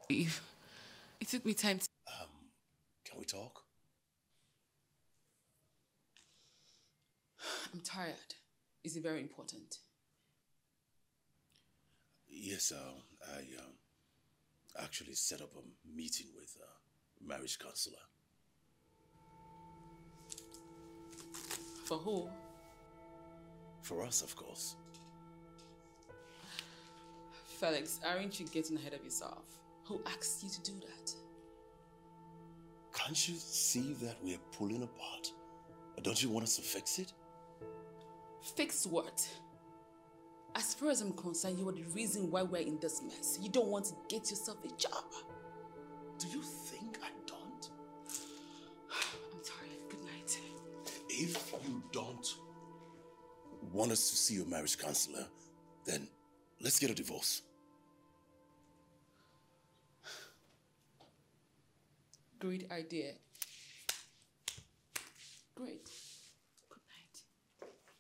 Eve, it took me time to... Can we talk? I'm tired. Is it very important? Yes, I actually set up a meeting with a marriage counselor. For who? For us, of course. Felix, aren't you getting ahead of yourself? Who asked you to do that? Can't you see that we're pulling apart? Don't you want us to fix it? Fix what? As far as I'm concerned, you are the reason why we're in this mess. You don't want to get yourself a job. Do you think I don't? I'm tired. Good night. If you don't want us to see your marriage counselor, then let's get a divorce. Great idea. Great.